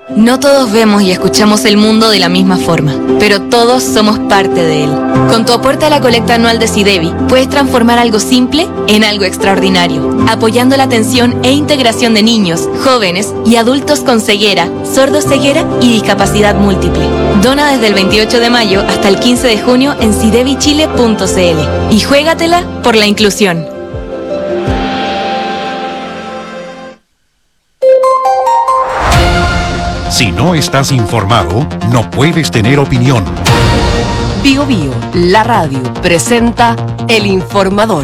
No todos vemos y escuchamos el mundo de la misma forma, pero todos somos parte de él. Con tu aporte a la colecta anual de SIDEBI, puedes transformar algo simple en algo extraordinario, apoyando la atención e integración de niños, jóvenes y adultos con ceguera, sordoceguera y discapacidad múltiple. Dona desde el 28 de mayo hasta el 15 de junio en sidebichile.cl y juégatela por la inclusión. Si no estás informado, no puedes tener opinión. Bio Bio, la radio, presenta El Informador.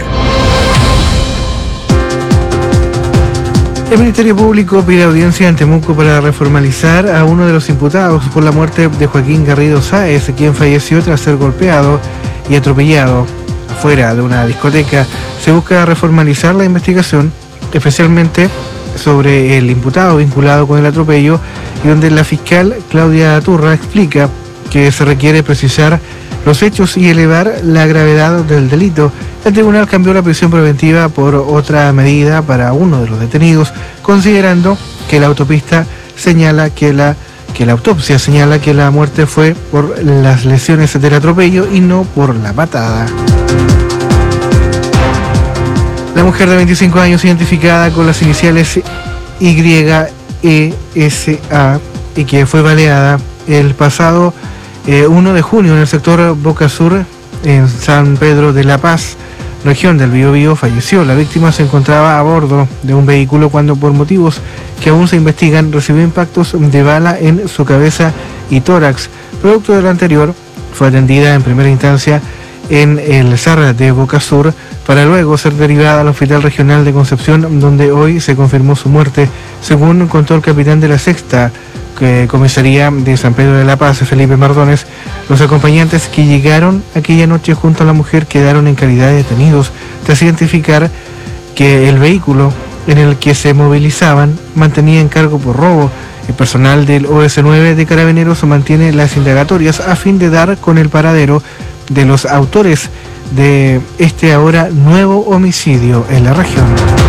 El Ministerio Público pide audiencia en Temuco para reformalizar a uno de los imputados por la muerte de Joaquín Garrido Sáez, quien falleció tras ser golpeado y atropellado afuera de una discoteca. Se busca reformalizar la investigación, especialmente sobre el imputado vinculado con el atropello, y donde la fiscal Claudia Turra explica que se requiere precisar los hechos y elevar la gravedad del delito. El tribunal cambió la prisión preventiva por otra medida para uno de los detenidos, considerando que la autopsia señala que la muerte fue por las lesiones del atropello y no por la patada. La mujer de 25 años, identificada con las iniciales YESA y que fue baleada el pasado 1 de junio en el sector Boca Sur, en San Pedro de la Paz, región del Biobío, falleció. La víctima se encontraba a bordo de un vehículo cuando, por motivos que aún se investigan, recibió impactos de bala en su cabeza y tórax. Producto de lo anterior, fue atendida en primera instancia en el SAR de Boca Sur, para luego ser derivada al Hospital Regional de Concepción, donde hoy se confirmó su muerte, según contó el capitán de la Sexta Comisaría de San Pedro de la Paz, Felipe Mardones. Los acompañantes que llegaron aquella noche junto a la mujer quedaron en calidad de detenidos, tras identificar que el vehículo en el que se movilizaban mantenía encargo por robo. El personal del OS9 de Carabineros mantiene las indagatorias a fin de dar con el paradero de los autores de este ahora nuevo homicidio en la región.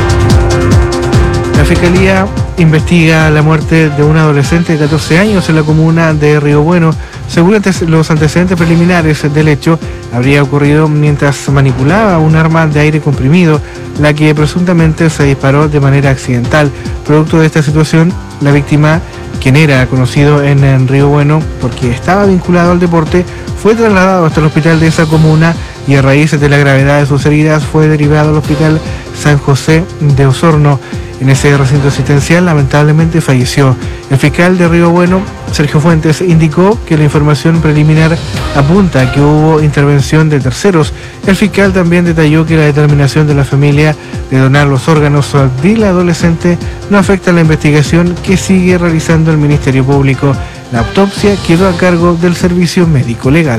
La Fiscalía investiga la muerte de un adolescente de 14 años en la comuna de Río Bueno. Según los antecedentes preliminares del hecho, habría ocurrido mientras manipulaba un arma de aire comprimido, la que presuntamente se disparó de manera accidental. Producto de esta situación, la víctima, quien era conocido en Río Bueno porque estaba vinculado al deporte, fue trasladado hasta el hospital de esa comuna y, a raíz de la gravedad de sus heridas, fue derivado al hospital San José de Osorno. En ese recinto asistencial lamentablemente falleció. El fiscal de Río Bueno, Sergio Fuentes, indicó que la información preliminar apunta a que hubo intervención de terceros. El fiscal también detalló que la determinación de la familia de donar los órganos del adolescente no afecta a la investigación que sigue realizando el Ministerio Público. La autopsia quedó a cargo del Servicio Médico Legal.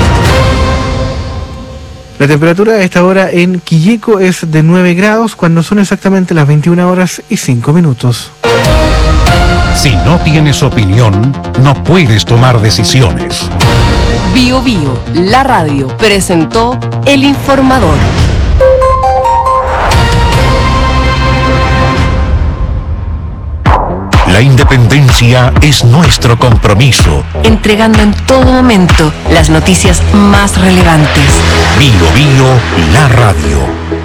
La temperatura a esta hora en Quilleco es de 9 grados, cuando son exactamente las 21 horas y 5 minutos. Si no tienes opinión, no puedes tomar decisiones. Bio Bio, la radio, presentó El Informador. La independencia es nuestro compromiso. Entregando en todo momento las noticias más relevantes. Bio Bio, la radio.